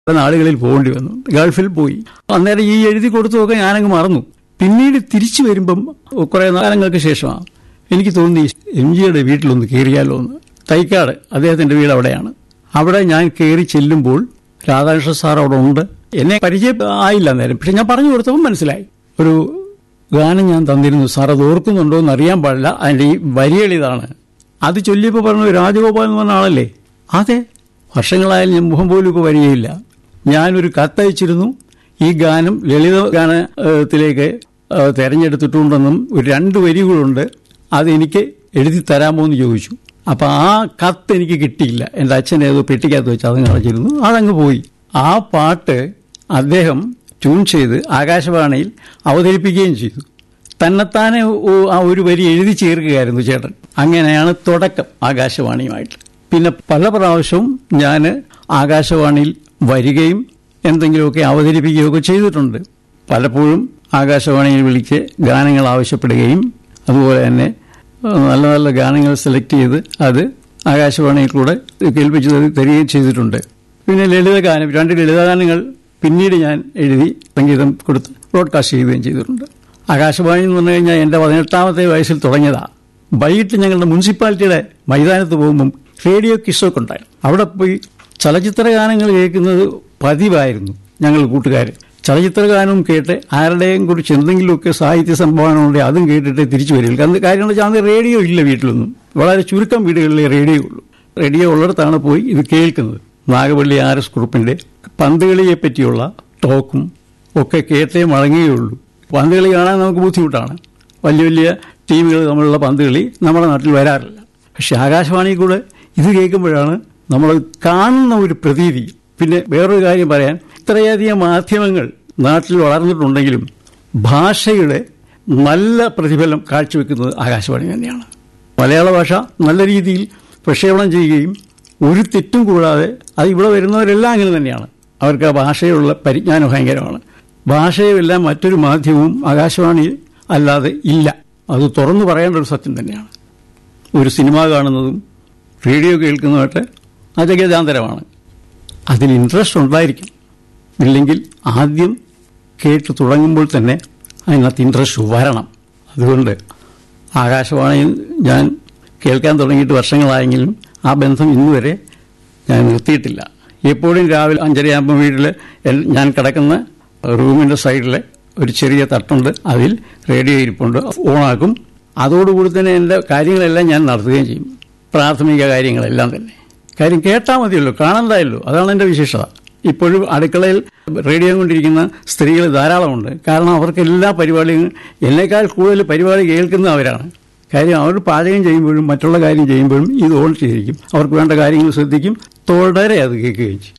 നാടുകളിൽ പോകേണ്ടി വന്നു. ഗൾഫിൽ പോയി. അന്നേരം ഈ എഴുതി കൊടുത്തതൊക്കെ ഞാനങ്ങ് മറന്നു. പിന്നീട് തിരിച്ചു വരുമ്പം കുറെ കാലങ്ങൾക്ക് ശേഷമാണ് എനിക്ക് തോന്നി MGയുടെ വീട്ടിലൊന്ന് കയറിയാലോ എന്ന്. തൈക്കാട് അദ്ദേഹത്തിന്റെ വീട് അവിടെയാണ്. അവിടെ ഞാൻ കയറി ചെല്ലുമ്പോൾ രാധാകൃഷ്ണ സാർ അവിടെ ഉണ്ട്. എന്നെ പരിചയം ആയില്ല അന്നേരം. പക്ഷെ ഞാൻ പറഞ്ഞു കൊടുത്തപ്പോൾ മനസ്സിലായി. ഒരു ഗാനം ഞാൻ തന്നിരുന്നു, സാർ അത് ഓർക്കുന്നുണ്ടോ എന്ന് അറിയാൻ പാടില്ല, അതിന്റെ ഈ വരികളിതാണ്. അത് ചൊല്ലിയപ്പോൾ പറഞ്ഞു, രാജഗോപാൽ എന്ന് പറഞ്ഞ ആളല്ലേ? അതെ, വർഷങ്ങളായാലും ഞാൻ മുഖം പോലും ഇപ്പോൾ വരികയില്ല. ഞാനൊരു കത്തയച്ചിരുന്നു, ഈ ഗാനം ലളിത ഗാനത്തിലേക്ക് തെരഞ്ഞെടുത്തിട്ടുണ്ടെന്നും ഒരു 2 വരികളുണ്ട്, അതെനിക്ക് എഴുതി തരാമോ എന്ന് ചോദിച്ചു. അപ്പൊ ആ കത്ത് എനിക്ക് കിട്ടിയില്ല. എന്റെ അച്ഛൻ ഏതോ പെട്ടിക്കകത്ത് വെച്ച് അത് കളഞ്ഞിരുന്നു, അതങ്ങ് പോയി. ആ പാട്ട് അദ്ദേഹം ട്യൂൺ ചെയ്ത് ആകാശവാണിയിൽ അവതരിപ്പിക്കുകയും ചെയ്തു. തന്നെത്താനെ ആ ഒരു വരി എഴുതി ചേർക്കുകയായിരുന്നു ചേട്ടൻ. അങ്ങനെയാണ് തുടക്കം ആകാശവാണിയുമായിട്ട്. പിന്നെ പല പ്രാവശ്യവും ഞാൻ ആകാശവാണിയിൽ വരികയും എന്തെങ്കിലുമൊക്കെ അവതരിപ്പിക്കുകയൊക്കെ ചെയ്തിട്ടുണ്ട്. പലപ്പോഴും ആകാശവാണിയിൽ വിളിച്ച് ഗാനങ്ങൾ ആവശ്യപ്പെടുകയും അതുപോലെ തന്നെ നല്ല നല്ല ഗാനങ്ങൾ സെലക്ട് ചെയ്ത് അത് ആകാശവാണിയിൽ കൂടെ കേൾപ്പിച്ച് തരികയും ചെയ്തിട്ടുണ്ട്. പിന്നെ ലളിതഗാനം, 2 ലളിതഗാനങ്ങൾ പിന്നീട് ഞാൻ എഴുതി സംഗീതം കൊടുത്ത് ബ്രോഡ്കാസ്റ്റ് ചെയ്യുകയും ചെയ്തിട്ടുണ്ട്. ആകാശവാണി എന്ന് പറഞ്ഞു കഴിഞ്ഞാൽ എൻ്റെ 18ാമത്തെ വയസ്സിൽ തുടങ്ങിയതാണ്. വൈകിട്ട് ഞങ്ങളുടെ മുനിസിപ്പാലിറ്റിയുടെ മൈതാനത്ത് പോകുമ്പം റേഡിയോ കിസ്സൊക്കെ ഉണ്ടായിരുന്നു. അവിടെ പോയി ചലച്ചിത്ര ഗാനങ്ങൾ കേൾക്കുന്നത് പതിവായിരുന്നു. ഞങ്ങൾ കൂട്ടുകാർ ചലച്ചിത്രഗാനവും കേട്ട് ആരുടെയും കുറിച്ച് എന്തെങ്കിലുമൊക്കെ സാഹിത്യ സംഭാവന ഉണ്ടെങ്കിൽ അതും കേട്ടിട്ട് തിരിച്ചു വരില്ല. കാര്യം എന്ന് വെച്ചാൽ റേഡിയോ ഇല്ല വീട്ടിലൊന്നും. വളരെ ചുരുക്കം വീടുകളിലെ റേഡിയോ ഉള്ളൂ. റേഡിയോ ഉള്ളിടത്താണ് പോയി ഇത് കേൾക്കുന്നത്. നാഗവള്ളി RS കുറുപ്പിന്റെ പന്തുകളിയെ പറ്റിയുള്ള ടോക്കും ഒക്കെ കേട്ടേ മടങ്ങുകയുള്ളൂ. പന്തുകളി കാണാൻ നമുക്ക് ബുദ്ധിമുട്ടാണ്. വലിയ വലിയ ടീമുകൾ തമ്മിലുള്ള പന്തുകളി നമ്മുടെ നാട്ടിൽ വരാറില്ല. പക്ഷെ ആകാശവാണി കൂടെ ഇത് കേൾക്കുമ്പോഴാണ് നമ്മൾ കാണുന്ന ഒരു പ്രതീതി. പിന്നെ വേറൊരു കാര്യം പറയാൻ, ഇത്രയധികം മാധ്യമങ്ങൾ നാട്ടിൽ വളർന്നിട്ടുണ്ടെങ്കിലും ഭാഷയുടെ നല്ല പ്രതിഫലം കാഴ്ചവെക്കുന്നത് ആകാശവാണി തന്നെയാണ്. മലയാള ഭാഷ നല്ല രീതിയിൽ പ്രക്ഷേപണം ചെയ്യുകയും ഒരു തെറ്റും കൂടാതെ, അത് ഇവിടെ വരുന്നവരെല്ലാം അങ്ങനെ തന്നെയാണ്. അവർക്ക് ആ ഭാഷയുള്ള പരിജ്ഞാനം ഭയങ്കരമാണ്. ഭാഷയുമെല്ലാം മറ്റൊരു മാധ്യമവും ആകാശവാണിയിൽ അല്ലാതെ ഇല്ല. അത് തുറന്നു പറയേണ്ട ഒരു സത്യം തന്നെയാണ്. ഒരു സിനിമ കാണുന്നതും റേഡിയോ കേൾക്കുന്നതുമായിട്ട് അജഗജാന്തരമാണ്. അതിന് ഇൻട്രസ്റ്റ് ഉണ്ടായിരിക്കും. ഇല്ലെങ്കിൽ ആദ്യം കേട്ട് തുടങ്ങുമ്പോൾ തന്നെ അതിനകത്ത് ഇൻട്രസ്റ്റ് വരണം. അതുകൊണ്ട് ആകാശവാണിയിൽ ഞാൻ കേൾക്കാൻ തുടങ്ങിയിട്ട് വർഷങ്ങളായെങ്കിലും ആ ബന്ധം ഇന്നുവരെ ഞാൻ നിർത്തിയിട്ടില്ല. എപ്പോഴും രാവിലെ 5:30 വീട്ടിൽ ഞാൻ കിടക്കുന്ന റൂമിൻ്റെ സൈഡിൽ ഒരു ചെറിയ തട്ടുണ്ട്, അതിൽ റേഡിയോ ഇരിപ്പുണ്ട്, ഓണാക്കും. അതോടുകൂടി തന്നെ എൻ്റെ കാര്യങ്ങളെല്ലാം ഞാൻ നടത്തുകയും ചെയ്യും. പ്രാഥമിക കാര്യങ്ങളെല്ലാം തന്നെ. കാര്യം കേട്ടാൽ മതിയല്ലോ, കാണണ്ടായല്ലോ. അതാണ് എൻ്റെ വിശേഷത. ഇപ്പോഴും അടുക്കളയിൽ റേഡിയോ കൊണ്ടിരിക്കുന്ന സ്ത്രീകൾ ധാരാളമുണ്ട്. കാരണം അവർക്ക് എല്ലാ പരിപാടിയും എന്നേക്കാൾ കൂടുതൽ പരിപാടി കേൾക്കുന്ന അവരാണ്. കാര്യം അവർ പാചകം ചെയ്യുമ്പോഴും മറ്റുള്ള കാര്യം ചെയ്യുമ്പോഴും ഇത് ഓൺ ചെയ്തിരിക്കും. അവർക്ക് വേണ്ട കാര്യങ്ങൾ ശ്രദ്ധിക്കും, തുടരെ അത് കേൾക്കുകയും ചെയ്യും.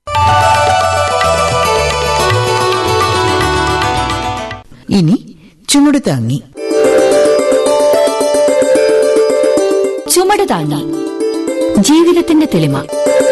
ഇനി ചുമട് താങ്ങി. ചുമട് താങ്ങി, ജീവിതത്തിന്റെ തെളിമ.